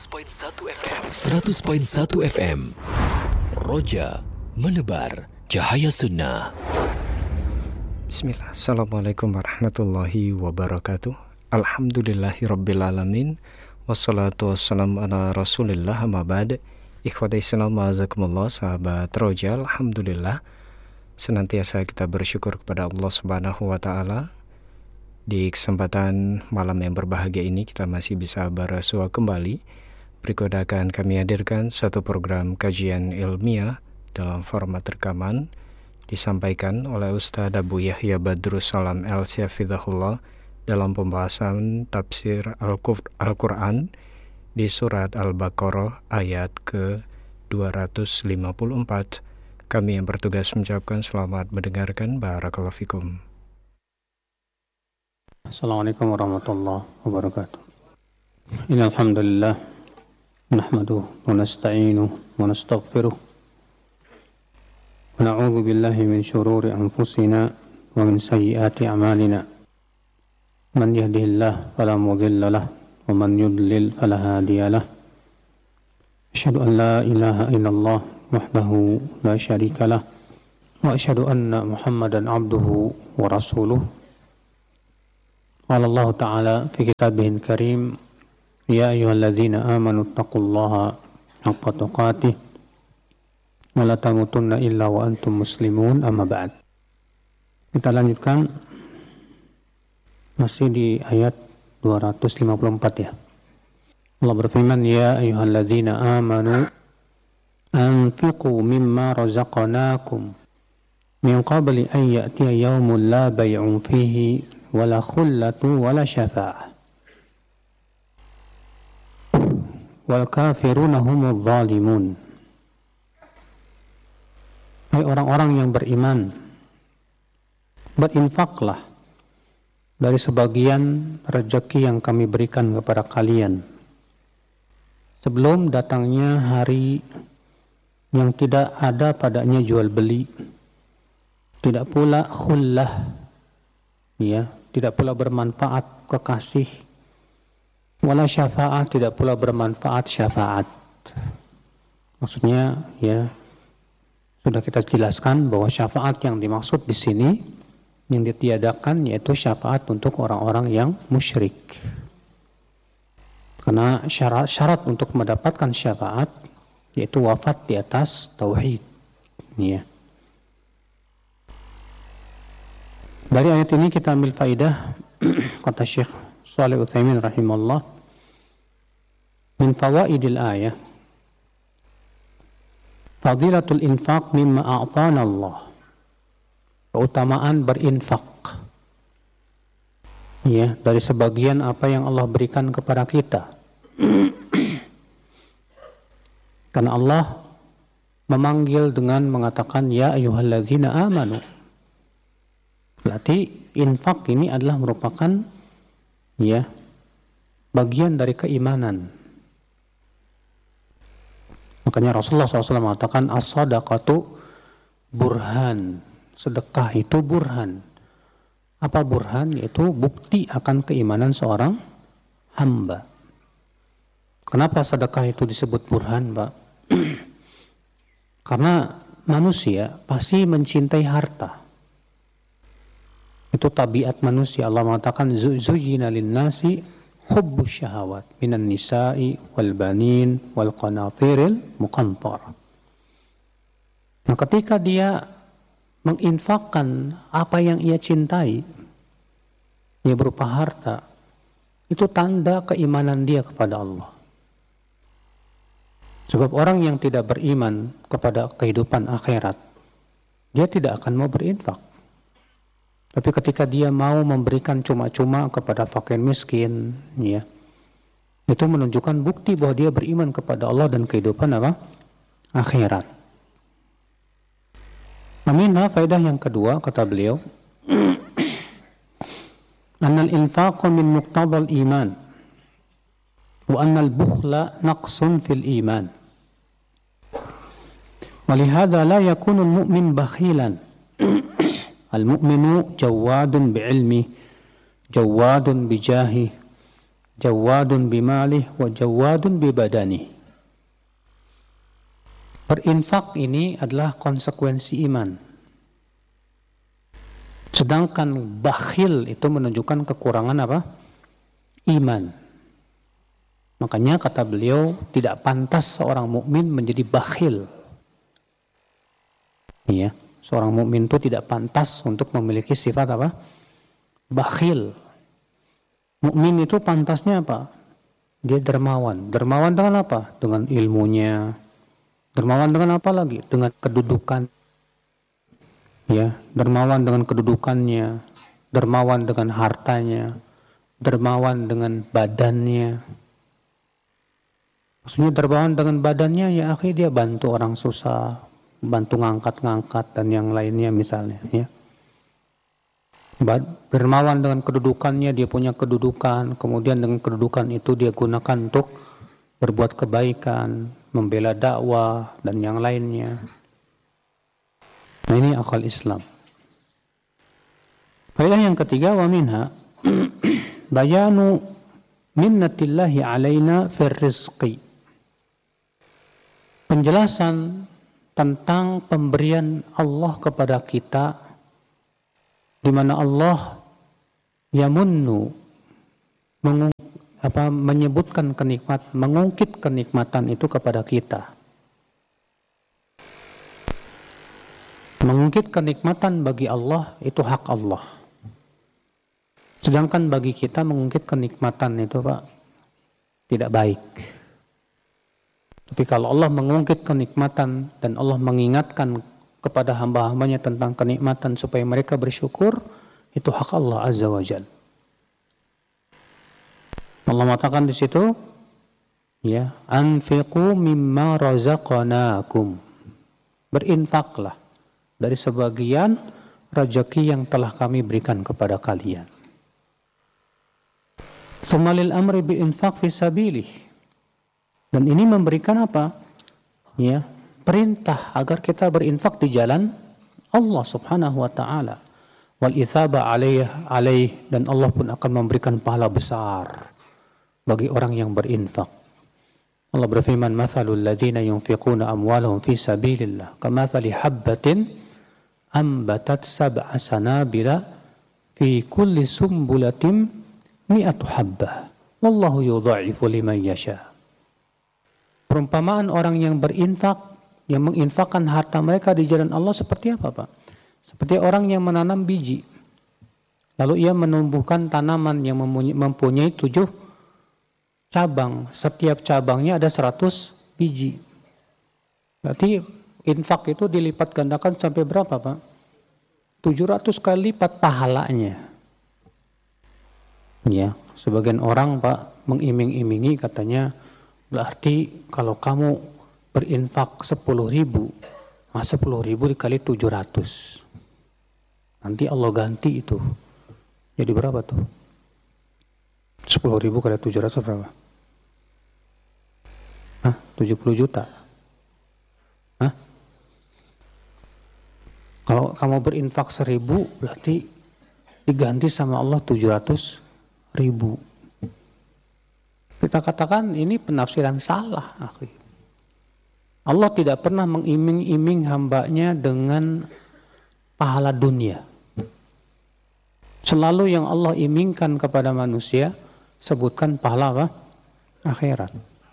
100.1 FM. Roja menebar cahaya sunnah. Bismillah. Assalamualaikum warahmatullahi wabarakatuh. Alhamdulillahirrabbilalamin. Wassalatu wassalamu ala rasulillah amma ba'd. Ikhwati Islam ma'azakumullah, sahabat Roja. Alhamdulillah, senantiasa kita bersyukur kepada Allah Subhanahu wa ta'ala. Di kesempatan malam yang berbahagia ini kita masih bisa bersua kembali. Berikut akan kami hadirkan satu program kajian ilmiah dalam format rekaman, disampaikan oleh Ustaz Abu Yahya Badrus Salam El-Syafidahullah dalam pembahasan tafsir Al-Quran di surat Al-Baqarah ayat ke-254. Kami yang bertugas mengucapkan selamat mendengarkan. Barakallahu fikum. Assalamualaikum warahmatullahi wabarakatuh. Innal hamdalillah nahmaduhu wa nasta'inuhu wa nastaghfiruh wa na'udzu billahi min shururi anfusina wa min sayyiati a'malina. Man yahdihillahu fala mudilla lahu wa man yudlil fala hadiya lahu. Asyhadu an la ilaha illallah wahdahu la syarika lahu wa asyhadu anna Muhammadan 'abduhu wa rasuluh. Qala Allah Ta'ala fi kitabihil karim, ya ayyuhalladzina amanu taqullaha haqqa tuqatih wa la tamutunna illa wa antum muslimun, amma ba'd. Kita lanjutkan masih di ayat 254 ya. Allah berfirman, ya ayyuhalladzina amanu anfiqu mimma razaqnakum min qabli an ya'tiya yawmun la bay'un fihi wala khullatu wala syafa'ah wal kafiruna humudz zalimun. Hai orang-orang yang beriman, berinfaklah dari sebagian rezeki yang kami berikan kepada kalian sebelum datangnya hari yang tidak ada padanya jual beli, tidak pula khullah, ya, tidak pula bermanfaat kekasih, wala syafa'ah, tidak pula bermanfaat syafaat. Maksudnya, ya, sudah kita jelaskan bahwa syafaat yang dimaksud di sini, yang ditiadakan, yaitu syafaat untuk orang-orang yang musyrik. Karena syarat untuk mendapatkan syafaat, yaitu wafat di atas tauhid. Ya. Dari ayat ini kita ambil faidah, kata Syekh Shalih Utsaimin rahimahullah, min fawaidil ayah fadilatul infaq mimma a'tana Allah, keutamaan berinfak, ya, dari sebagian apa yang Allah berikan kepada kita. Karena Allah memanggil dengan mengatakan ya ayyuhallazina amanu. Berarti infak ini adalah merupakan, ya, bagian dari keimanan. Makanya Rasulullah SAW mengatakan as-sadaqatu burhan. Sedekah itu burhan. Apa burhan? Yaitu bukti akan keimanan seorang hamba. Kenapa sedekah itu disebut burhan, Pak? Karena manusia pasti mencintai harta. Itu tabiat manusia. Allah mengatakan zuyyina lin-nasi hubbus syahawat minan nisa'i wal banin wal qanatiril muqantarah. Nah, ketika dia menginfakkan apa yang ia cintai, dia berupa harta, itu tanda keimanan dia kepada Allah. Sebab orang yang tidak beriman kepada kehidupan akhirat, dia tidak akan mau berinfak. Tapi ketika dia mau memberikan cuma-cuma kepada fakir miskin, ya, itu menunjukkan bukti bahwa dia beriman kepada Allah dan kehidupan apa? Akhirat. Aminah, faedah yang kedua, kata beliau, annal infaq min muqtadal iman wa annal bukhla naqsun fil iman. Walihada la yakunu al-mu'min bakhilan. Al-mu'minu jawadun bi'ilmi, jawadun bijahih, Jawadun bimalih wa jawadun bibadanih. Berinfak ini adalah konsekuensi iman. Sedangkan bakhil itu menunjukkan kekurangan apa? Iman. Makanya kata beliau, tidak pantas seorang mukmin menjadi bakhil. Ya, seorang mukmin itu tidak pantas untuk memiliki sifat apa? Bakhil. Mukmin itu pantasnya apa? Dia dermawan. Dermawan dengan apa? Dengan ilmunya. Dermawan dengan apa lagi? Dengan kedudukan. Ya, dermawan dengan kedudukannya. Dermawan dengan hartanya. Dermawan dengan badannya. Maksudnya dermawan dengan badannya, ya akhi, dia bantu orang susah, bantu ngangkat-ngangkat dan yang lainnya misalnya, ya. Dermawan dengan kedudukannya, dia punya kedudukan, kemudian dengan kedudukan itu dia gunakan untuk berbuat kebaikan, membela dakwah dan yang lainnya. Nah, ini akal Islam. Faedah yang ketiga, wa minha bayanu minnatillahi alaina fir rizqi. Penjelasan tentang pemberian Allah kepada kita, di mana Allah yamunnu menyebutkan mengungkit kenikmatan itu kepada kita. Mengungkit kenikmatan bagi Allah itu hak Allah. Sedangkan bagi kita mengungkit kenikmatan itu, Pak, tidak baik. Tapi kalau Allah mengungkit kenikmatan dan Allah mengingatkan kepada hamba-hambanya tentang kenikmatan supaya mereka bersyukur, itu hak Allah Azza wa Jalla. Allah mengatakan di situ, ya, anfiqu mimma razaqnakum. Berinfaklah dari sebagian rezeki yang telah kami berikan kepada kalian. Tsumalil amri bi infaq fi sabilih. Dan ini memberikan apa? Ya, perintah agar kita berinfak di jalan Allah Subhanahu wa taala. Wal itsaba alaih, dan Allah pun akan memberikan pahala besar bagi orang yang berinfak. Allah berfirman, "Matsalul ladzina yunfiquna amwalahum fi sabilillah kamatsali habbatin ambatat sab'a sanabila fi kulli sumbulatin mi'atu habbah wallahu yudha'ifu liman yasha." Perumpamaan orang yang berinfak, yang menginfakkan harta mereka di jalan Allah seperti apa, Pak? Seperti orang yang menanam biji. Lalu ia menumbuhkan tanaman yang mempunyai 7 cabang. Setiap cabangnya ada 100 biji. Berarti infak itu dilipat gandakan sampai berapa, Pak? 700 kali lipat pahalanya. Ya, sebagian orang, Pak, mengiming-imingi katanya, berarti kalau kamu berinfak 10.000, 10.000 dikali 700. Nanti Allah ganti itu. Jadi berapa tuh? 10.000 kali 700 berapa? 70 juta. Kalau kamu berinfak 1.000, berarti diganti sama Allah 700.000. Kita katakan ini penafsiran salah, akhi. Allah tidak pernah mengiming-iming hambanya dengan pahala dunia. Selalu yang Allah imingkan kepada manusia, sebutkan pahala apa? Akhirat.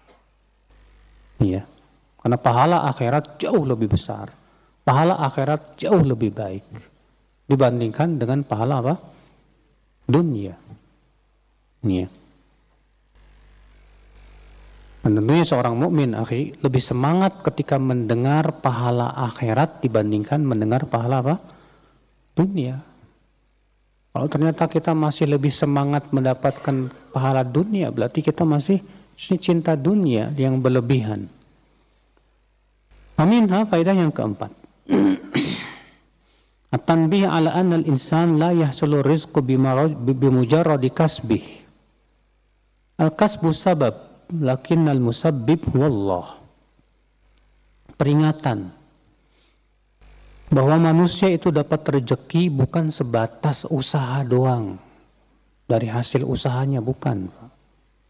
Iya. Karena pahala akhirat jauh lebih besar. Pahala akhirat jauh lebih baik dibandingkan dengan pahala apa? Dunia. Iya. Dan tentunya seorang mukmin, akhi, lebih semangat ketika mendengar pahala akhirat dibandingkan mendengar pahala apa? Dunia. Kalau ternyata kita masih lebih semangat mendapatkan pahala dunia, berarti kita masih cinta dunia yang berlebihan. Aminha, faedah yang keempat. At-tanbih ala anna al-insan la yahsulu rizqu bimujarradi kasbih. Al-kasbu sabab, lakinnal musabbib huwallah. Peringatan bahwa manusia itu dapat rezeki bukan sebatas usaha doang. Dari hasil usahanya bukan.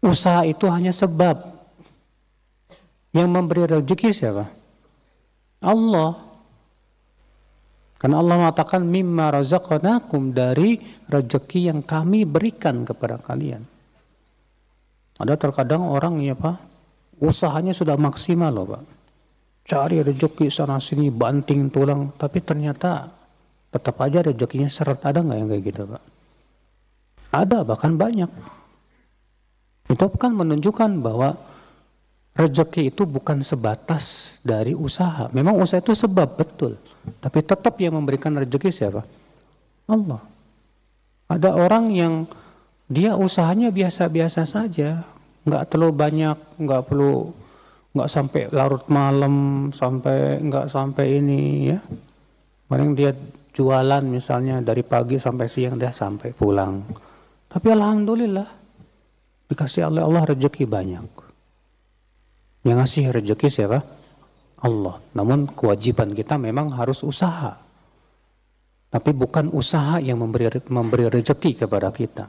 Usaha itu hanya sebab. Yang memberi rezeki siapa? Allah. Karena Allah mengatakan mimma razaqnakum, dari rezeki yang kami berikan kepada kalian. Ada terkadang orang ya Pak, usahanya sudah maksimal loh Pak. Cari rezeki sana sini, banting tulang, tapi ternyata tetap aja rezekinya seret. Ada nggak yang kayak gitu Pak? Ada, bahkan banyak. Itu kan menunjukkan bahwa rezeki itu bukan sebatas dari usaha. Memang usaha itu sebab, betul. Tapi tetap yang memberikan rezeki siapa? Allah. Ada orang yang dia usahanya biasa-biasa saja. Nggak terlalu banyak, nggak sampai larut malam, nggak sampai ini ya. Paling dia jualan misalnya dari pagi sampai siang, dia sampai pulang. Tapi alhamdulillah dikasih oleh Allah rezeki banyak. Yang ngasih rezeki siapa? Allah. Namun kewajiban kita memang harus usaha. Tapi bukan usaha yang memberi rezeki kepada kita.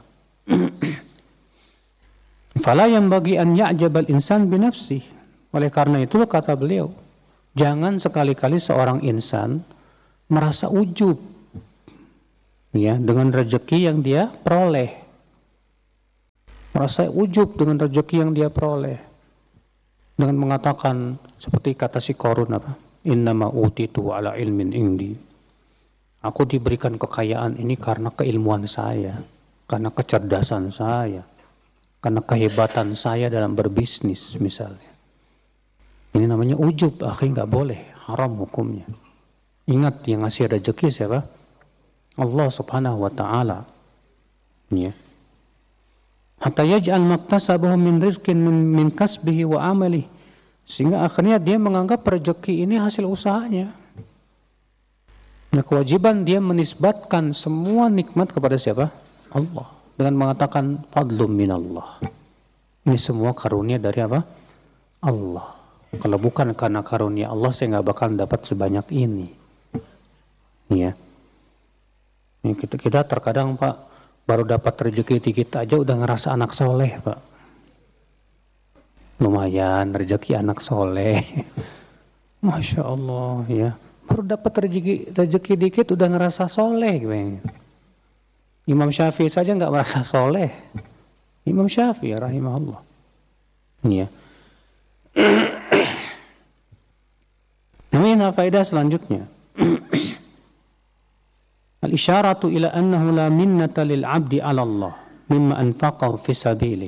Fala yang bagi an ya'jabal insan binafsih. Oleh karena itu kata beliau, jangan sekali-kali seorang insan merasa ujub ya dengan rezeki yang dia peroleh. Merasa ujub dengan rezeki yang dia peroleh. Dengan mengatakan seperti kata si Qarun apa? Innama utitu ala ilmin indi. Aku diberikan kekayaan ini karena keilmuan saya, karena kecerdasan saya, karena kehebatan saya dalam berbisnis misalnya. Ini namanya ujub, akhi, nggak boleh, haram hukumnya. Ingat yang ngasih rezeki siapa? Allah Subhanahu wa taala. Ya. Hatta yaj'al maktasabahu min rizqin min kasbihi wa amalihi. Sehingga akhirnya dia menganggap rezeki ini hasil usahanya. Nah, kewajiban dia menisbatkan semua nikmat kepada siapa? Allah. Dengan mengatakan fadlum minallah. Ini semua karunia dari apa? Allah. Kalau bukan karena karunia Allah, saya nggak bakal dapat sebanyak ini. Ya. Ini kita terkadang Pak, baru dapat rezeki dikit aja udah ngerasa anak soleh Pak. Lumayan rezeki anak soleh. Masya Allah ya. Baru dapat rezeki dikit udah ngerasa soleh. Imam Syafi'i saja nggak merasa soleh. Imam Syafi'i rahimahullah. Ya. Ini faedah selanjutnya. Al-isyaratu ila annahu la minnata lil 'abdi 'ala Allah mimma anfaqahu fi sabilihi.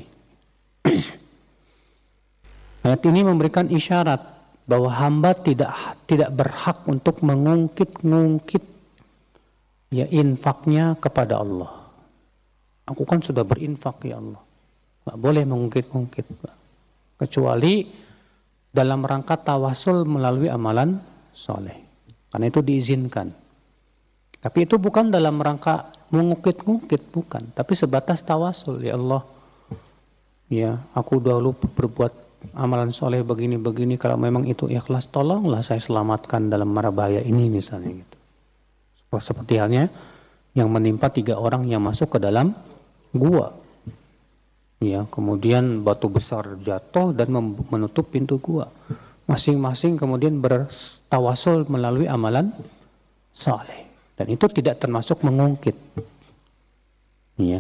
Ayat ini memberikan isyarat bahwa hamba tidak berhak untuk mengungkit-ngungkit ya infaknya kepada Allah. Aku kan sudah berinfak ya Allah. Enggak boleh mengungkit-ungkit, kecuali dalam rangka tawasul melalui amalan soleh. Karena itu diizinkan. Tapi itu bukan dalam rangka mengungkit-ungkit, bukan. Tapi sebatas tawasul, ya Allah. Ya, aku dahulu berbuat amalan soleh begini-begini. Kalau memang itu ikhlas, tolonglah saya selamatkan dalam mara bahaya ini misalnya gitu. Seperti halnya yang menimpa 3 orang yang masuk ke dalam gua. Ya, kemudian batu besar jatuh dan menutup pintu gua. Masing-masing kemudian bertawasul melalui amalan saleh. Dan itu tidak termasuk mengungkit. Ya.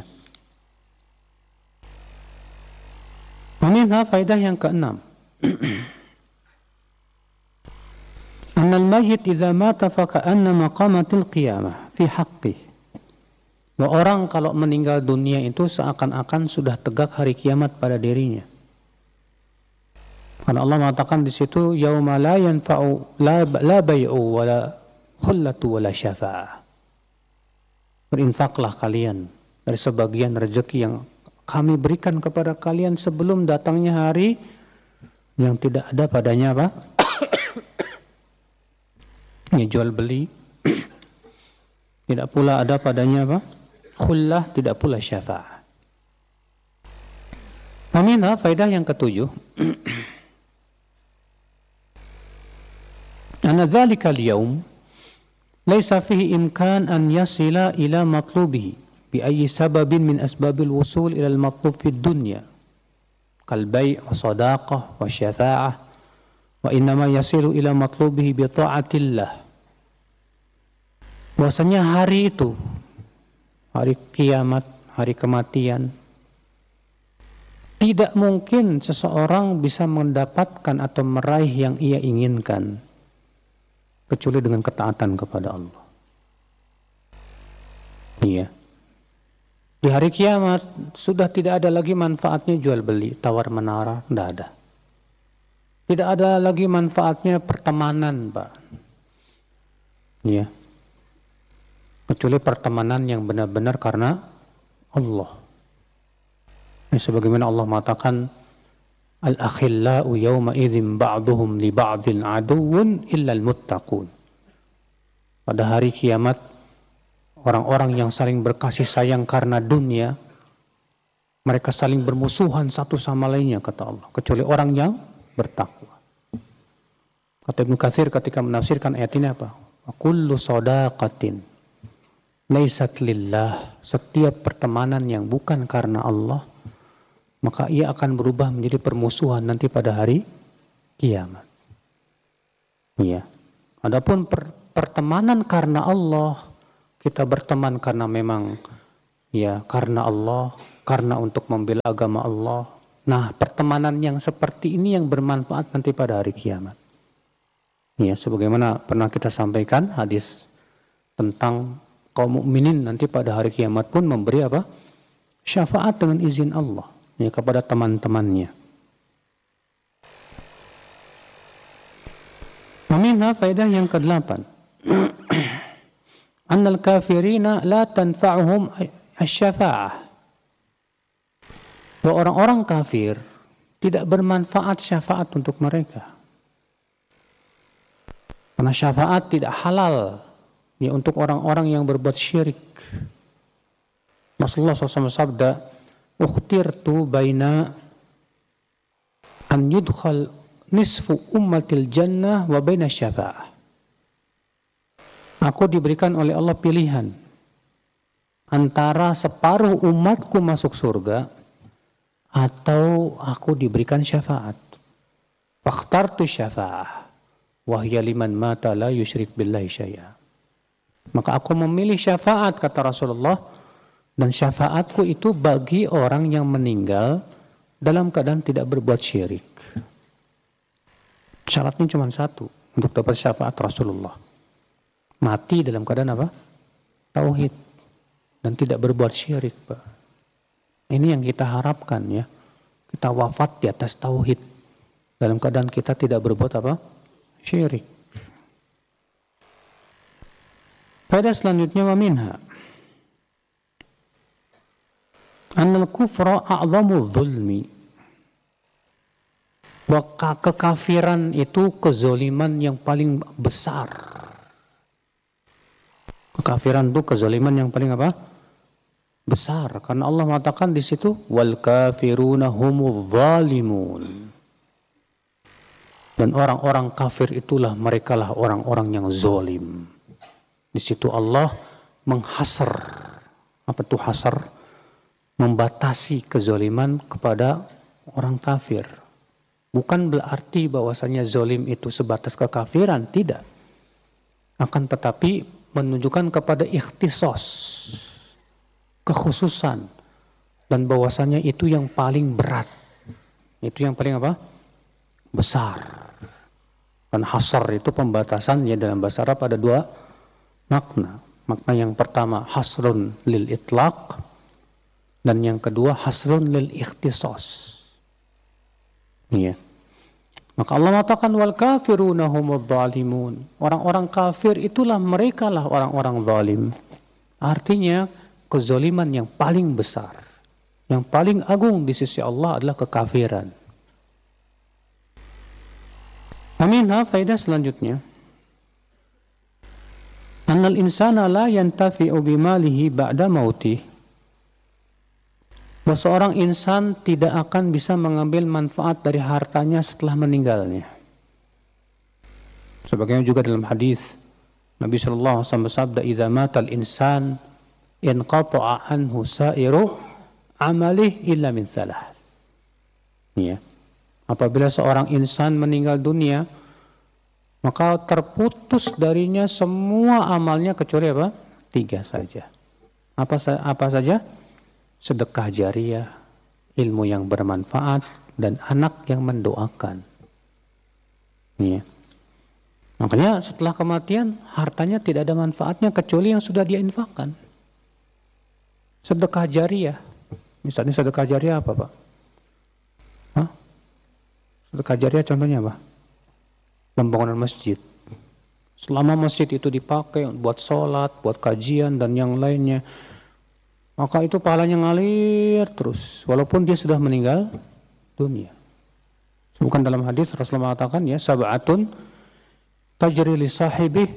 Minha faedah yang ke-6. Annal mayyit idza mata fa ka'anna maqamatil qiyamah fi haqqihi. Bahwa orang kalau meninggal dunia itu seakan-akan sudah tegak hari kiamat pada dirinya. Karena Allah mengatakan di situ yauma la yanfa'u la bai'u wala khullatu wala syafa'ah. Berinfaklah kalian dari sebagian rezeki yang kami berikan kepada kalian sebelum datangnya hari yang tidak ada padanya apa? Ini jual beli. Tidak pula ada padanya apa? Khullah, tidak pula syafa'ah. Aminah, faedah yang ke-7. Anna dzalika al-yawm laysa fihi imkan an yasila ila matlubihi bi ayyi sababin min asbabil wusul ila al-matlub fi dunya. كالبيع وصداقة والشفاعة وإنما يصل إلى مطلوبه بطاعة الله. Bahwasanya hari itu, hari kiamat, hari kematian, tidak mungkin seseorang bisa mendapatkan atau meraih yang ia inginkan kecuali dengan ketaatan kepada Allah. Iya. Di hari kiamat sudah tidak ada lagi manfaatnya jual beli, tawar menara, tidak ada. Tidak ada lagi manfaatnya pertemanan, Pak. Iya. Kecuali pertemanan yang benar-benar karena Allah. Sebagaimana Allah mengatakan, Al-akhillau yawma idzin ba'duhum li ba'din aduwwun illa al-muttaqun. Pada hari kiamat, orang-orang yang saling berkasih sayang karena dunia, mereka saling bermusuhan satu sama lainnya, kata Allah, kecuali orang yang bertakwa. Kata Ibnu Katsir ketika menafsirkan ayat ini apa? Kullu shadaqatin laisat lillah, setiap pertemanan yang bukan karena Allah, maka ia akan berubah menjadi permusuhan nanti pada hari kiamat. Iya. Adapun pertemanan karena Allah, kita berteman karena memang ya karena Allah, karena untuk membela agama Allah. Nah, pertemanan yang seperti ini yang bermanfaat nanti pada hari kiamat. Ya, sebagaimana pernah kita sampaikan hadis tentang kaum mukminin nanti pada hari kiamat pun memberi apa? Syafaat dengan izin Allah ya kepada teman-temannya. Aminah faedah yang ke-8. Annal kafirina la tanfa'uhum asy-syafa'ah. Bahwa orang-orang kafir tidak bermanfaat syafaat untuk mereka. Karena syafaat tidak halal ya untuk orang-orang yang berbuat syirik. Rasulullah SAW sabda, "Ukhtirtu baina an yudkhal nisfu ummatil jannah wa baina syafa'ah." Aku diberikan oleh Allah pilihan antara separuh umatku masuk surga atau aku diberikan syafaat. Fakhtartu syafa'ah wa hiya liman mata la yusyrik billahi syai'a. Maka aku memilih syafaat, kata Rasulullah, dan syafaatku itu bagi orang yang meninggal dalam keadaan tidak berbuat syirik. Syaratnya cuma satu untuk dapat syafaat Rasulullah. Mati dalam keadaan apa? Tauhid. Dan tidak berbuat syirik, Pak. Ini yang kita harapkan ya. Kita wafat di atas tauhid. Dalam keadaan kita tidak berbuat apa? Syirik. Faedah selanjutnya wa minha. Annal kufra a'zamu dzulmi. Bahwa kekafiran itu kezaliman yang paling besar. Kekafiran itu kezaliman yang paling apa? Besar. Karena Allah mengatakan di situ wal kafiruna humudz zalimun. Dan orang-orang kafir itulah merekalah orang-orang yang zalim. Di situ Allah menghasar. Apa itu hasar? Membatasi kezaliman kepada orang kafir. Bukan berarti bahwasanya zalim itu sebatas kekafiran, tidak. Akan tetapi menunjukkan kepada ikhtisos, kekhususan, dan bahwasanya itu yang paling berat. Itu yang paling apa? Besar. Dan hasar itu pembatasannya dalam bahasa Arab ada dua makna. Makna yang pertama hasrun lil itlaq, dan yang kedua hasrun lil ikhtisos. Iya. Maka Allah mengatakan wal kafiruna humudz zalimun. Orang-orang kafir itulah merekalah orang-orang zalim. Artinya kezaliman yang paling besar, yang paling agung di sisi Allah adalah kekafiran. Aminha faedah selanjutnya. Annal insana la yantafi'u bimalihi ba'da mautih. Bahwa seorang insan tidak akan bisa mengambil manfaat dari hartanya setelah meninggalnya. Sebagaimana juga dalam hadis Nabi sallallahu alaihi wasallam bersabda, "Idza matal insan inqata'a anhu sa'iru amalih illa min salah." Ya. Apabila seorang insan meninggal dunia, maka terputus darinya semua amalnya kecuali apa? 3 saja. Apa saja? Sedekah jariah, ilmu yang bermanfaat, dan anak yang mendoakan. Ya. Makanya setelah kematian, hartanya tidak ada manfaatnya kecuali yang sudah dia infakkan. Sedekah jariah. Misalnya sedekah jariah apa, Pak? Hah? Sedekah jariah contohnya apa? Pembangunan masjid. Selama masjid itu dipakai buat sholat, buat kajian, dan yang lainnya, maka itu pahalanya ngalir terus. Walaupun dia sudah meninggal dunia. Bukan dalam hadis Rasulullah mengatakan, ya, sab'atun tajri li sahibih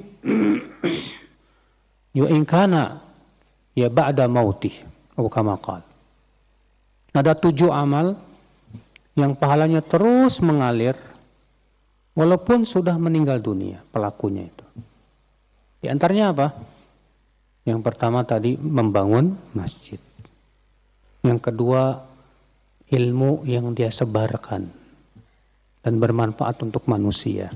yu in kana ya ba'da mautih atau kama qala. Ada 7 amal yang pahalanya terus mengalir walaupun sudah meninggal dunia pelakunya itu. Di antaranya apa? Yang pertama tadi membangun masjid. Yang kedua ilmu yang dia sebarkan dan bermanfaat untuk manusia.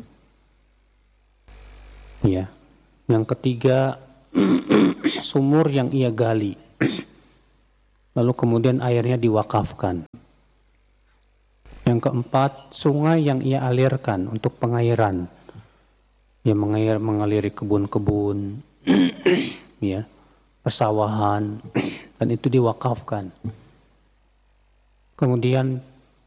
Ya. Yang ketiga sumur yang ia gali. Lalu kemudian airnya diwakafkan. Yang keempat, sungai yang ia alirkan untuk pengairan. Ya, mengaliri kebun-kebun, ya, pesawahan, dan itu diwakafkan. Kemudian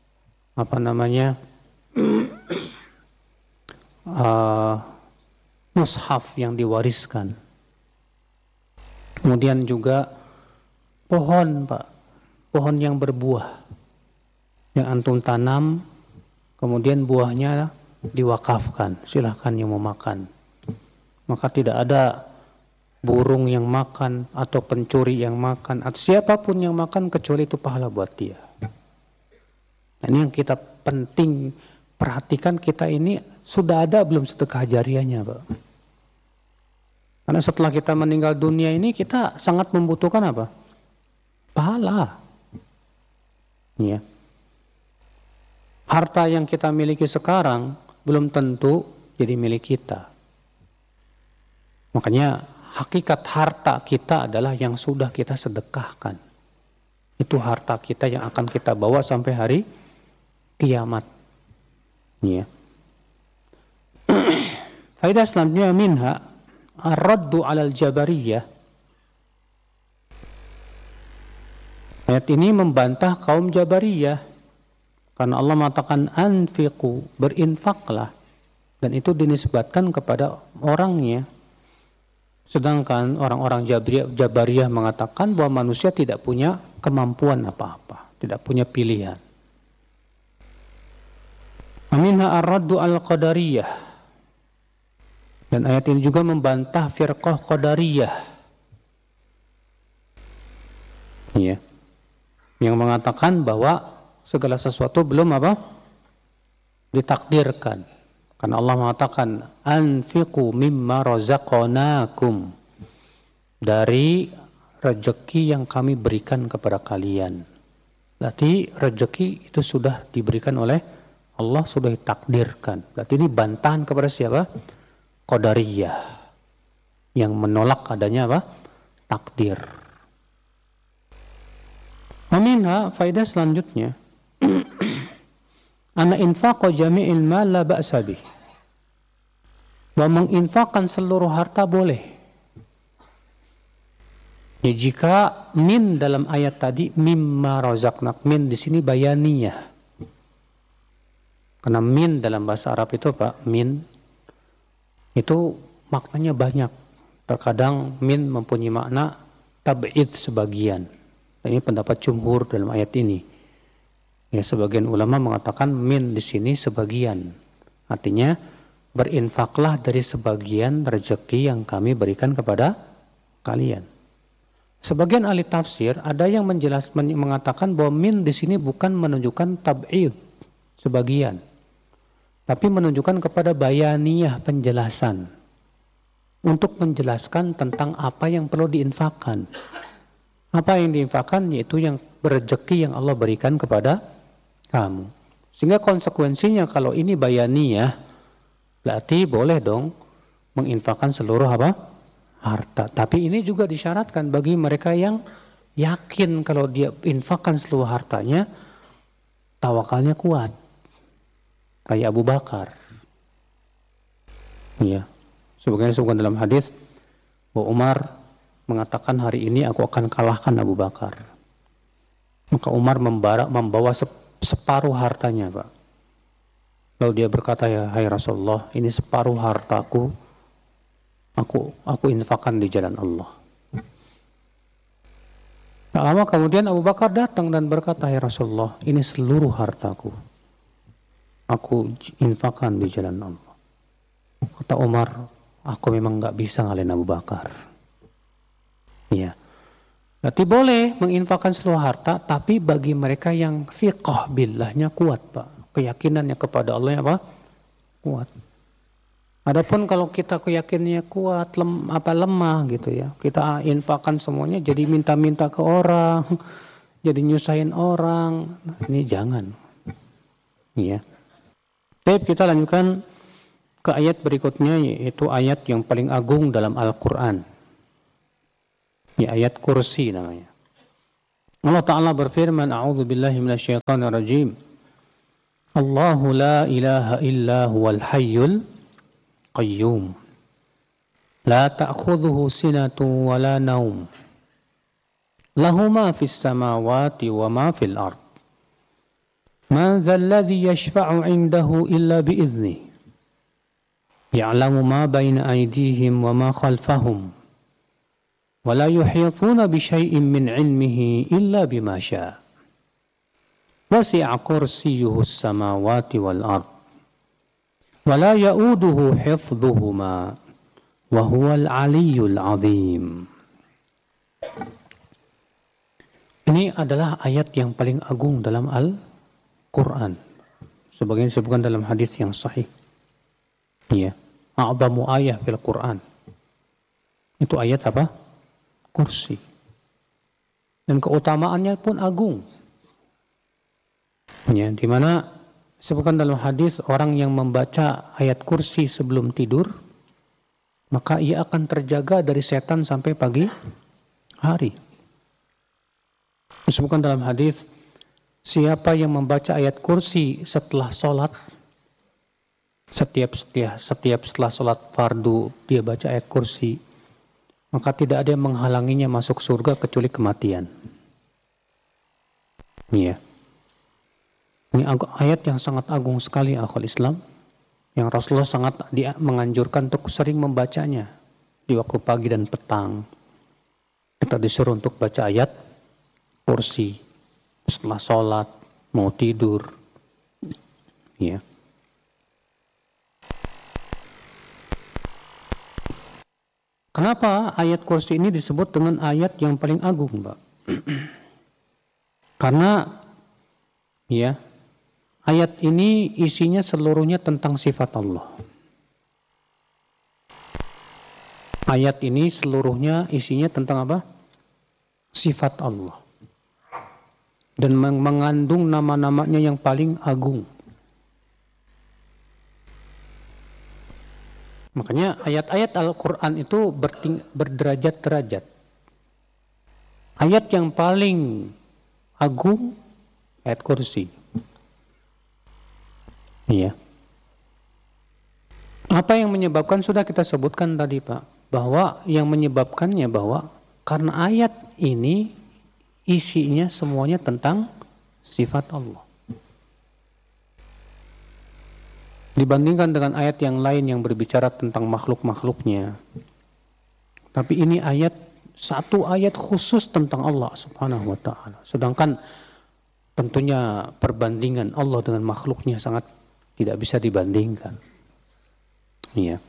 mushaf yang diwariskan. Kemudian juga pohon, Pak, pohon yang berbuah yang antum tanam, kemudian buahnya diwakafkan, silahkan yang mau makan. Maka tidak ada burung yang makan atau pencuri yang makan atau siapapun yang makan kecuali itu pahala buat dia. Nah, ini yang kita penting perhatikan, kita ini sudah ada belum sedekah jariahnya, Pak? Karena setelah kita meninggal dunia ini kita sangat membutuhkan apa? Pahala. Ya. Harta yang kita miliki sekarang belum tentu jadi milik kita. Makanya hakikat harta kita adalah yang sudah kita sedekahkan. Itu harta kita yang akan kita bawa sampai hari kiamat. Ya. Faedah selanjutnya minha ar-raddu 'alal jabariyah. Ayat ini membantah kaum Jabariyah. Karena Allah mengatakan anfiqu, berinfaklah, dan itu dinisbatkan kepada orangnya. Sedangkan orang-orang Jabariyah mengatakan bahwa manusia tidak punya kemampuan apa-apa, tidak punya pilihan. Aminha ar-raddu al-qadariyah. Dan ayat ini juga membantah firqah qadariyah. Ya. Yang mengatakan bahwa segala sesuatu belum apa? Ditakdirkan. Karena Allah mengatakan anfiqu mimma razaqnakum, dari rezeki yang kami berikan kepada kalian. Berarti rezeki itu sudah diberikan oleh Allah, sudah ditakdirkan. Berarti ini bantahan kepada siapa? Qadariyah, yang menolak adanya apa? Takdir. Aminha, faedah selanjutnya, anna infaqa jami'il mal la ba'sa bih. Bahwa menginfakkan seluruh harta boleh. Ya, jika min dalam ayat tadi mimma razaqnak, min di sini bayaniyah. Karena min dalam bahasa Arab itu Pak, min itu maknanya banyak. Terkadang min mempunyai makna tab'id sebagian. Ini pendapat jumhur dalam ayat ini. Ya, sebagian ulama mengatakan min di sini sebagian. Artinya berinfaklah dari sebagian rezeki yang kami berikan kepada kalian. Sebagian ahli tafsir ada yang mengatakan bahwa min di sini bukan menunjukkan tab'id sebagian, tapi menunjukkan kepada bayaniyah, penjelasan, untuk menjelaskan tentang apa yang perlu diinfakkan. Apa yang diinfakkan yaitu yang rezeki yang Allah berikan kepada kamu. Sehingga konsekuensinya kalau ini bayaniyah, berarti boleh dong menginfakkan seluruh apa? Harta. Tapi ini juga disyaratkan bagi mereka yang yakin kalau dia infakkan seluruh hartanya, tawakalnya kuat. Kayak Abu Bakar. Iya. Sebagaimana disebutkan dalam hadis bahwa Umar mengatakan hari ini aku akan kalahkan Abu Bakar. Maka Umar membawa separuh hartanya, Pak. Lalu dia berkata, ya hai Rasulullah, ini separuh hartaku, aku infakkan di jalan Allah. Tak lama kemudian Abu Bakar datang dan berkata, ya Rasulullah, ini seluruh hartaku, aku infakkan di jalan Allah. Kata Umar, aku memang nggak bisa ngalahin Abu Bakar. Ya. Berarti boleh menginfakkan seluruh harta, tapi bagi mereka yang thiqah billahnya kuat, Pak. Keyakinannya kepada Allah apa? Kuat. Adapun kalau kita keyakinannya kuat, lemah gitu ya. Kita infakkan semuanya jadi minta-minta ke orang, jadi nyusahin orang. Ini jangan. Ya. Baik, kita lanjutkan ke ayat berikutnya, yaitu ayat yang paling agung dalam Al-Quran. Ya, ayat kursi namanya. Allah Ta'ala berfirman, A'udzu billahi minasyaitonir rajim. Allahu la ilaha illa huwal hayyul qayyum. La ta'khudhuhu sinatun wa la naum. Lahu ma fis samawati wa ma fil ard. Man dhal ladzi yashfa'u 'indahu illa bi'idhnihi. Ya'lamu ma baina aydihim wa ma khalfahum. ولا يحيطون بشيء من علمه إلا بما شاء وسع كرسيه السماوات والأرض ولا يؤوده حفظهما وهو العلي العظيم. Ini adalah ayat yang paling agung dalam Al-Quran. Sebagaimana disebutkan dalam hadis yang sahih. Ya, a'zamu ayat fil Quran. Itu ayat apa? Kursi. Dan keutamaannya pun agung. Ya, di mana disebutkan dalam hadis orang yang membaca ayat kursi sebelum tidur, maka ia akan terjaga dari setan sampai pagi hari. Disebutkan dalam hadis, siapa yang membaca ayat kursi setelah sholat, setiap setelah sholat fardu dia baca ayat kursi, maka tidak ada yang menghalanginya masuk surga kecuali kematian. Iya. Ini ayat yang sangat agung sekali, akhwal Islam, yang Rasulullah sangat menganjurkan untuk sering membacanya di waktu pagi dan petang. Kita disuruh untuk baca ayat kursi setelah sholat, mau tidur. Iya. Kenapa ayat kursi ini disebut dengan ayat yang paling agung, Pak? Karena ya, ayat ini isinya seluruhnya tentang sifat Allah. Ayat ini seluruhnya isinya tentang apa? Sifat Allah. Dan mengandung nama-namanya yang paling agung. Makanya ayat-ayat Al-Quran itu berderajat-derajat. Ayat yang paling agung, ayat kursi. Iya. Apa yang menyebabkan, sudah kita sebutkan tadi Pak, bahwa yang menyebabkannya bahwa karena ayat ini isinya semuanya tentang sifat Allah. Dibandingkan dengan ayat yang lain yang berbicara tentang makhluk-makhluknya. Tapi ini satu ayat khusus tentang Allah subhanahu wa ta'ala. Sedangkan tentunya perbandingan Allah dengan makhluknya sangat tidak bisa dibandingkan. Iya.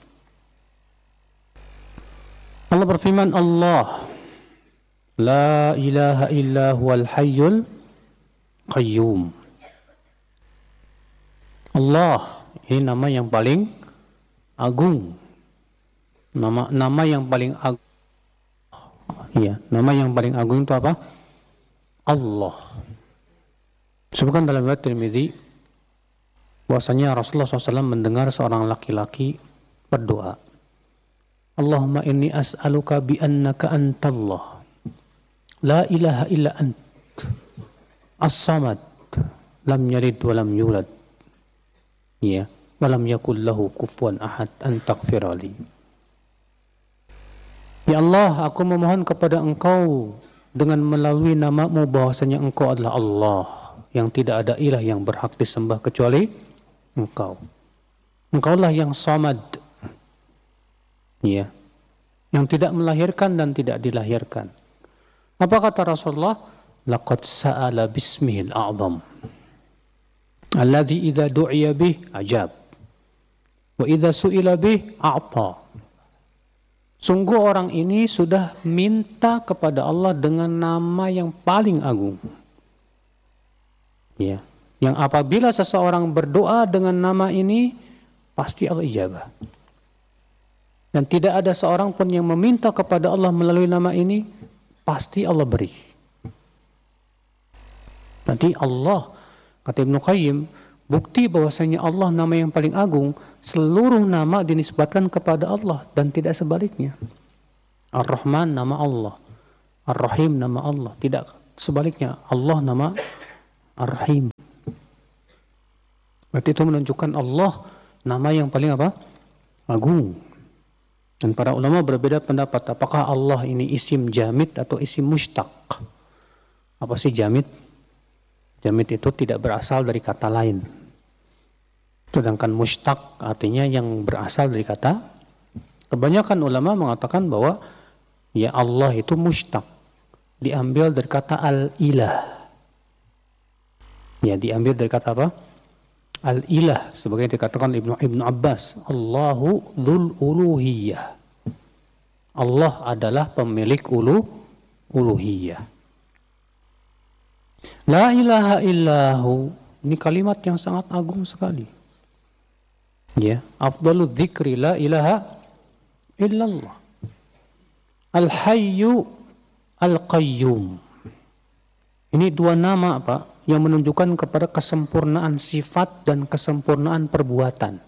Allah berfirman, Allah la ilaha illa huwal hayyul qayyum. Allah, ini nama yang paling agung. Nama yang paling agung. Iya, nama yang paling agung itu apa? Allah. Sebutkan dalam riwayat Tirmidzi, bahwasanya Rasulullah SAW mendengar seorang laki-laki berdoa, Allahumma inni as'aluka bi annaka antallah, la ilaha illa ant, as-samad, lam yalid wa lam yulad, ya, wa lam yakul lahu kufuwan ahad, an taghfirali. Ya Allah, aku memohon kepada Engkau dengan melalui nama-Mu bahwasanya Engkau adalah Allah, yang tidak ada ilah yang berhak disembah kecuali Engkau. Engkaulah yang samad, ya, yang tidak melahirkan dan tidak dilahirkan. Apa kata Rasulullah? Laqad sa'ala bismihil a'zam, alladhi idza du'iya bih ajab, wa idza su'ila bih a'ta. Sungguh orang ini sudah minta kepada Allah dengan nama yang paling agung. Ya, yang apabila seseorang berdoa dengan nama ini, pasti Allah ijabah. Dan tidak ada seorang pun yang meminta kepada Allah melalui nama ini, pasti Allah beri. Nanti Allah, kata Ibnu Qayyim, bukti bahwasanya Allah nama yang paling agung, seluruh nama dinisbatkan kepada Allah dan tidak sebaliknya. Ar-Rahman nama Allah, Ar-Rahim nama Allah, tidak sebaliknya. Allah nama Ar-Rahim. Berarti itu menunjukkan Allah nama yang paling apa? Agung. Dan para ulama berbeda pendapat, apakah Allah ini isim jamid atau isim mushtaq? Apa sih jamid? Jamid itu tidak berasal dari kata lain. Sedangkan mushtaq artinya yang berasal dari kata. Kebanyakan ulama mengatakan bahwa ya Allah itu mushtaq, diambil dari kata al-ilah. Ya, diambil dari kata apa? Al-ilah, sebagai dikatakan Ibnu Abbas, Allahu dzul uluhiyah. Allah adalah pemilik uluhiyah. La ilaha illahu, ini kalimat yang sangat agung sekali. Ya, afdalul dzikri la ilaha illallah. Al-hayyu al-qayyum. Ini dua nama apa? Yang menunjukkan kepada kesempurnaan sifat dan kesempurnaan perbuatan.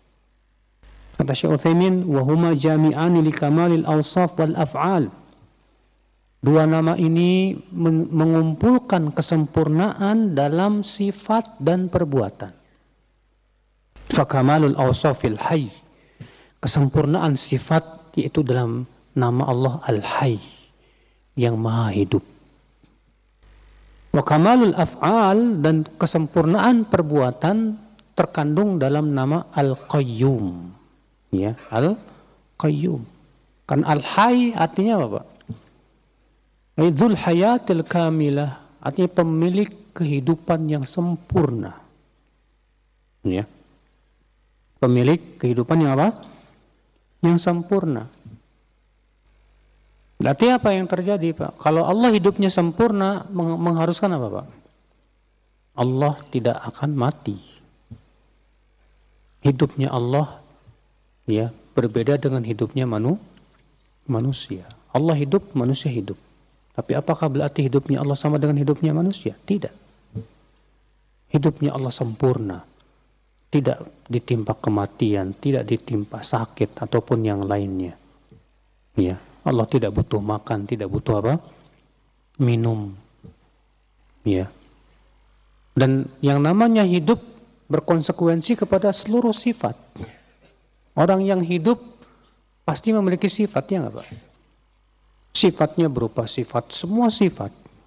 Kata Syekh Utsaimin, wa huma jami'ani li kamalil awsaf wal af'al. Dua nama ini mengumpulkan kesempurnaan dalam sifat dan perbuatan. Fa kamalul awsafil hayy, kesempurnaan sifat yaitu dalam nama Allah Al-Hayy, yang maha hidup. Wa kamalul af'al, dan kesempurnaan perbuatan terkandung dalam nama Al-Qayyum. Ya, Al-Qayyum. Kan Al-Hayy artinya apa, Pak? Dzul hayatil kamilah, artinya pemilik kehidupan yang sempurna. Ya. Pemilik kehidupan yang apa? Yang sempurna. Berarti apa yang terjadi, Pak? Kalau Allah hidupnya sempurna, mengharuskan apa, Pak? Allah tidak akan mati. Hidupnya Allah ya berbeda dengan hidupnya manusia. Allah hidup, manusia hidup. Tapi apakah berarti hidupnya Allah sama dengan hidupnya manusia? Tidak. Hidupnya Allah sempurna. Tidak ditimpa kematian, tidak ditimpa sakit ataupun yang lainnya. Ya. Allah tidak butuh makan, tidak butuh apa? Minum. Ya. Dan yang namanya hidup berkonsekuensi kepada seluruh sifat. Orang yang hidup pasti memiliki sifatnya enggak, Pak? Sifatnya berupa sifat, semua sifat.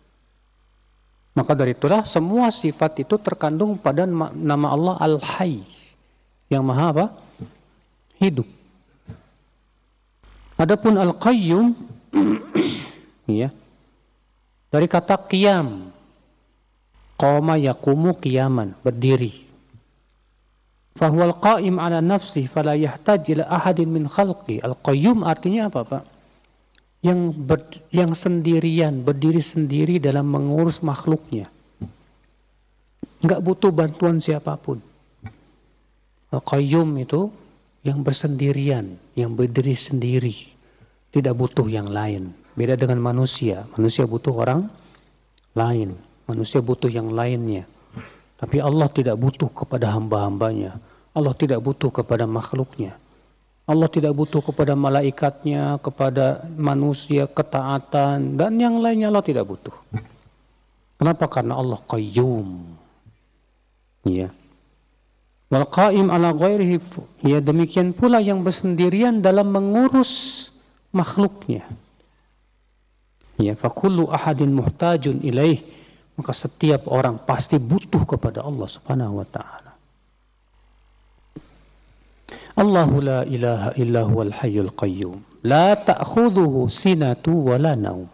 Maka dari itulah semua sifat itu terkandung pada nama Allah Al-Hayy, yang maha apa? Hidup. Adapun Al-Qayyum ya, dari kata qiyam, qama yaqumu qiyaman, berdiri. Fahuwal qa'im ala nafsi fala yahtaj ila ahadin min khalqi. Al-Qayyum artinya apa, Pak? Yang sendirian, berdiri sendiri dalam mengurus makhluknya. Enggak butuh bantuan siapapun. Al-Qayyum itu yang bersendirian, yang berdiri sendiri, tidak butuh yang lain. Beda dengan manusia. Manusia butuh orang lain. Manusia butuh yang lainnya. Tapi Allah tidak butuh kepada hamba-hambanya. Allah tidak butuh kepada makhluknya. Allah tidak butuh kepada malaikatnya, kepada manusia, ketaatan, dan yang lainnya Allah tidak butuh. Kenapa? Karena Allah qayyum. Ya. Wal qaim ala ghairihi. Ya, demikian pula yang bersendirian dalam mengurus makhluknya. Ya, fa kullu ahadin muhtajun ilaih. Maka setiap orang pasti butuh kepada Allah Subhanahu wa taala. Allahu la ilaha illa huwal hayyul qayyum. La ta'khudhuhu sinatu wa la naum.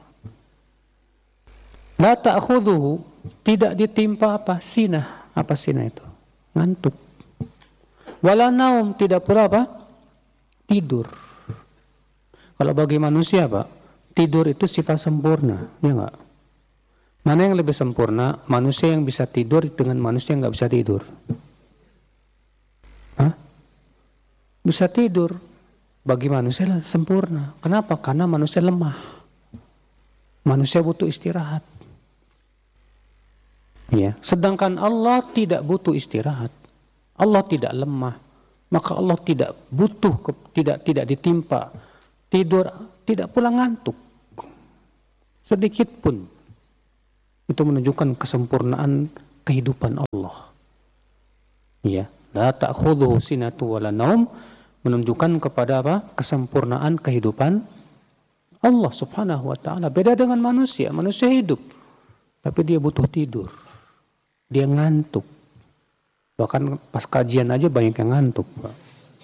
La ta'khudhuhu, tidak ditimpa apa? Sinah. Apa sinah itu? Ngantuk. Wala naum, tidak pula apa? Tidur. Kalau bagi manusia, Pak, tidur itu sifat sempurna, ya enggak? Mana yang lebih sempurna? Manusia yang bisa tidur dengan manusia yang nggak bisa tidur. Hah? Bisa tidur. Bagi manusia sempurna. Kenapa? Karena manusia lemah. Manusia butuh istirahat. Ya. Sedangkan Allah tidak butuh istirahat. Allah tidak lemah. Maka Allah tidak butuh, tidak ditimpa tidur, tidak pula ngantuk. Sedikit pun. Itu menunjukkan kesempurnaan kehidupan Allah. Ya, la ta'khudhuhu sinatu wala naum, menunjukkan kepada apa? Kesempurnaan kehidupan Allah Subhanahu wa taala. Beda dengan manusia. Manusia hidup, tapi dia butuh tidur. Dia ngantuk. Bahkan pas kajian aja banyak yang ngantuk, Pak.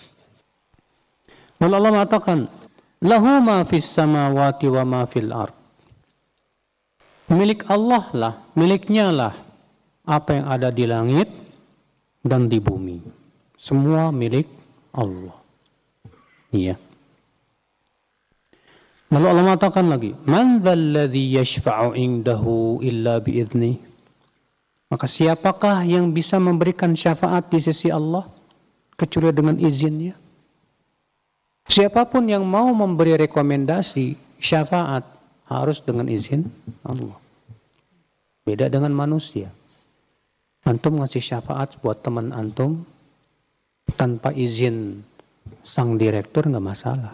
Lalu Allah mengatakan, lahu ma fis samawati wa ma fil ard. Milik Allah lah, miliknya lah apa yang ada di langit dan di bumi. Semua milik Allah. Iya. Lalu Allah mengatakan lagi, man dzalladzi yashfa'u indahu illa bi'idznih. Maka siapakah yang bisa memberikan syafaat di sisi Allah kecuali dengan izinnya? Siapapun yang mau memberi rekomendasi syafaat harus dengan izin Allah. Beda dengan manusia. Antum ngasih syafaat buat teman antum tanpa izin sang direktur nggak masalah.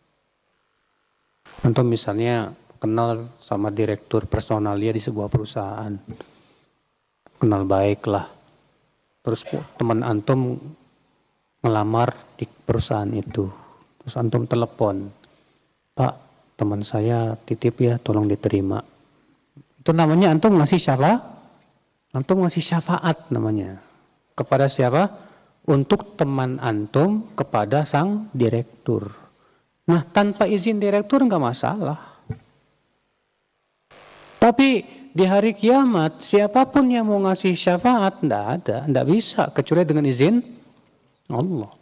Antum misalnya kenal sama direktur personalia di sebuah perusahaan, kenal baik lah. Terus teman antum ngelamar di perusahaan itu, terus antum telepon, Pak, teman saya titip ya, tolong diterima. Itu namanya antum ngasih syafaat. Antum ngasih syafaat namanya. Kepada siapa? Untuk teman antum kepada sang direktur. Nah, tanpa izin direktur nggak masalah. Tapi di hari kiamat, siapapun yang mau ngasih syafaat, nggak ada. Nggak bisa, kecuali dengan izin Allah.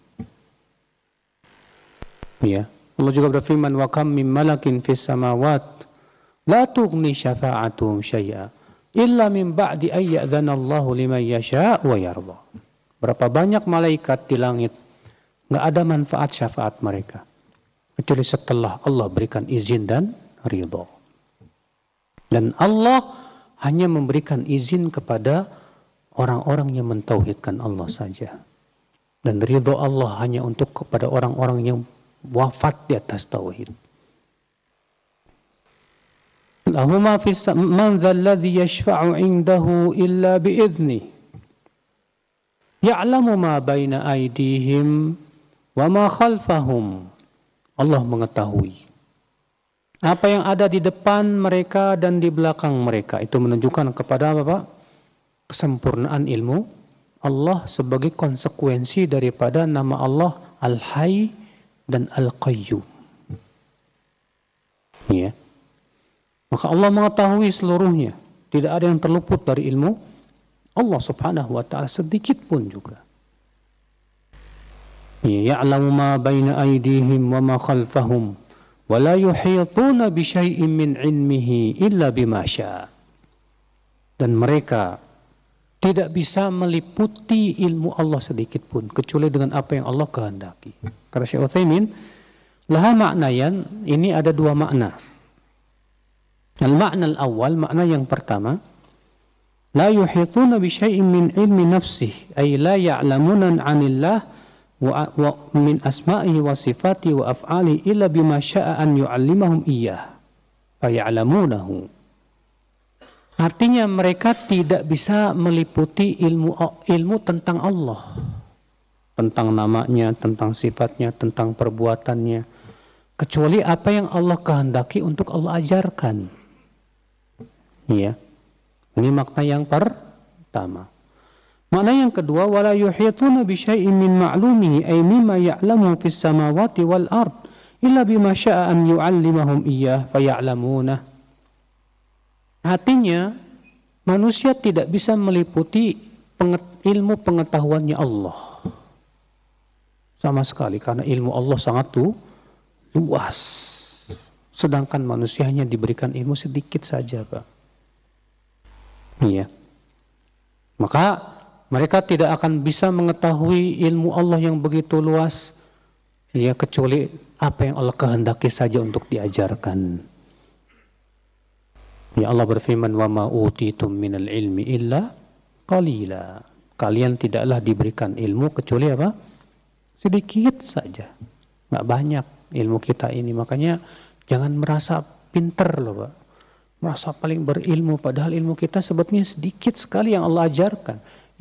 Ya. Allah juga berfirman, wa kam min malakin fis samawat la tughni syafa'atuhum syai'a illa min ba'di ay ya'dzana Allahu liman yasha' wa yarda. Berapa banyak malaikat di langit, enggak ada manfaat syafaat mereka kecuali setelah Allah berikan izin dan ridha. Dan Allah hanya memberikan izin kepada orang-orang yang mentauhidkan Allah saja. Dan ridha Allah hanya untuk kepada orang-orang yang wafat di atas tauhid. Lahu ma fis man dzalladzi yashfa'u 'indahu illa bi'idznih. Ya'lamu ma baina aydihim wa ma khalfahum. Allah mengetahui apa yang ada di depan mereka dan di belakang mereka. Itu menunjukkan kepada apa, Pak? Kesempurnaan ilmu Allah sebagai konsekuensi daripada nama Allah Al-Hayy dan Al-Qayyum. Ya. Maka Allah mengetahui seluruhnya. Tidak ada yang terluput dari ilmu Allah Subhanahu wa ta'ala sedikit pun juga. Ya'lamu ma baina aydihim wa ma khalfahum wa la yuhituna bi syai'in min 'ilmihi illa bima syaa. Dan mereka tidak bisa meliputi ilmu Allah sedikit pun kecuali dengan apa yang Allah kehendaki. Kata Syekh Utsaimin, laha maknayan, ini ada dua makna. Al-makna al-awwal, makna yang pertama, La yuhituna bi syai'in min ilmi nafsihi, ay la ya'lamuna 'anillah wa min asma'ihi wa sifatihi wa af'alihi illa bima syaa an yu'allimahum iyyah fa ya'lamunahu. Artinya mereka tidak bisa meliputi ilmu tentang Allah, tentang namanya, tentang sifatnya, tentang perbuatannya, kecuali apa yang Allah kehendaki untuk Allah ajarkan. Ya. Ini makna yang pertama. Makna yang kedua, wala yuhituna bi syai'in min ma'lumihi ay mimma ya'lamu fis samawati wal ard illa bima syaa an yu'allimahum iyyah fa ya'lamuna. Artinya, manusia tidak bisa meliputi ilmu pengetahuannya Allah sama sekali, karena ilmu Allah sangat luas. Sedangkan manusia hanya diberikan ilmu sedikit saja, Pak. Iya. Maka mereka tidak akan bisa mengetahui ilmu Allah yang begitu luas, ya, kecuali apa yang Allah kehendaki saja untuk diajarkan. Ya, Allah berfirman, "Wa ma utitum minal ilmi illa qalila." Kalian tidaklah diberikan ilmu kecuali apa? Sedikit saja. Enggak banyak ilmu kita ini. Makanya jangan merasa pinter loh, Pak. Merasa paling berilmu, padahal ilmu kita sebetulnya sedikit sekali yang Allah ajarkan.